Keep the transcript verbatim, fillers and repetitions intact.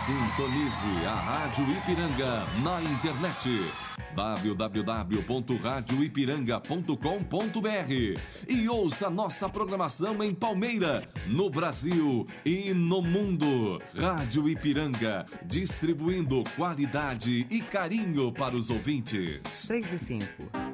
Sintonize a Rádio Ipiranga na internet w w w ponto rádio ipiranga ponto com ponto b r e ouça nossa programação em Palmeira, no Brasil e no mundo. Rádio Ipiranga, distribuindo qualidade e carinho para os ouvintes. três e cinco.